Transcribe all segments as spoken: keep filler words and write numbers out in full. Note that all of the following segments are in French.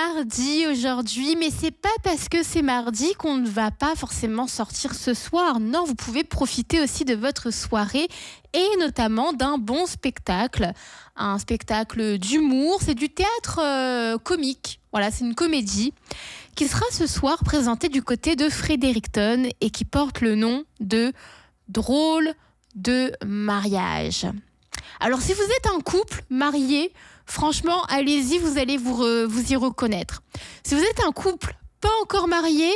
mardi aujourd'hui, mais c'est pas parce que c'est mardi qu'on ne va pas forcément sortir ce soir. Non, vous pouvez profiter aussi de votre soirée et notamment d'un bon spectacle. Un spectacle d'humour, c'est du théâtre euh, comique. Voilà, c'est une comédie qui sera ce soir présentée du côté de Fredericton et qui porte le nom de Drôle de mariage. Alors si vous êtes un couple marié, franchement, allez-y, vous allez vous, re, vous y reconnaître. Si vous êtes un couple pas encore marié,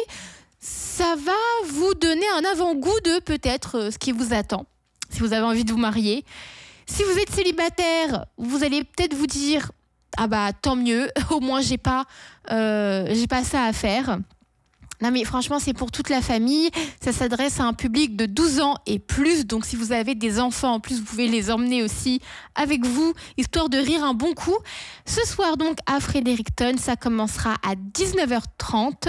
ça va vous donner un avant-goût de peut-être ce qui vous attend, si vous avez envie de vous marier. Si vous êtes célibataire, vous allez peut-être vous dire « Ah bah tant mieux, au moins j'ai pas, euh, j'ai pas ça à faire ». Non mais franchement, c'est pour toute la famille. Ça s'adresse à un public de douze ans et plus. Donc si vous avez des enfants, en plus, vous pouvez les emmener aussi avec vous, histoire de rire un bon coup. Ce soir donc à Fredericton, ça commencera à dix-neuf heures trente.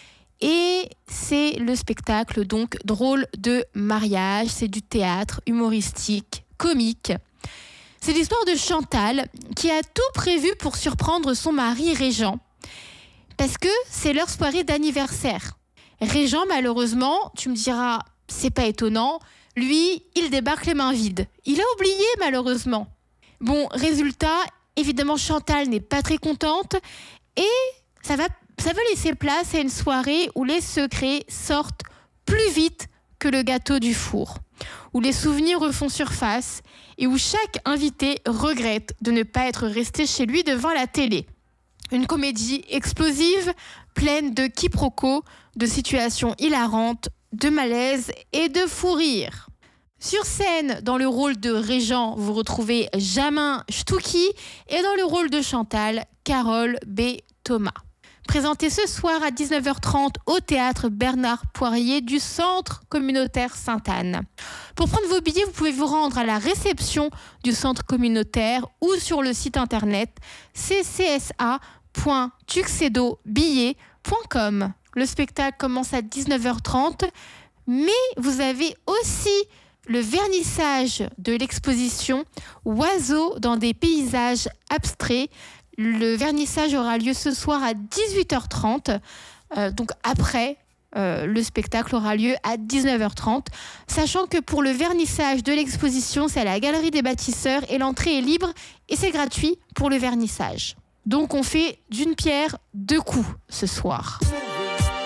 Et c'est le spectacle donc Drôle de mariage. C'est du théâtre humoristique, comique. C'est l'histoire de Chantal qui a tout prévu pour surprendre son mari Régent. Parce que c'est leur soirée d'anniversaire. Régent, malheureusement, tu me diras, c'est pas étonnant, lui, il débarque les mains vides. Il a oublié, malheureusement. Bon, résultat, évidemment, Chantal n'est pas très contente et ça va, ça va laisser place à une soirée où les secrets sortent plus vite que le gâteau du four, où les souvenirs refont surface et où chaque invité regrette de ne pas être resté chez lui devant la télé. Une comédie explosive, pleine de quiproquos, de situations hilarantes, de malaise et de fou rire. Sur scène, dans le rôle de Régent, vous retrouvez Jamin Stouki et dans le rôle de Chantal, Carole B. Thomas. Présenté ce soir à dix-neuf heures trente au théâtre Bernard Poirier du Centre communautaire Sainte-Anne. Pour prendre vos billets, vous pouvez vous rendre à la réception du centre communautaire ou sur le site internet c c s a point tuxedo billets point com. Le spectacle commence à dix-neuf heures trente, mais vous avez aussi le vernissage de l'exposition Oiseaux dans des paysages abstraits. Le vernissage aura lieu ce soir à dix-huit heures trente, euh, donc après, euh, le spectacle aura lieu à dix-neuf heures trente, sachant que pour le vernissage de l'exposition, c'est à la Galerie des Bâtisseurs et l'entrée est libre et c'est gratuit pour le vernissage. Donc on fait d'une pierre deux coups ce soir.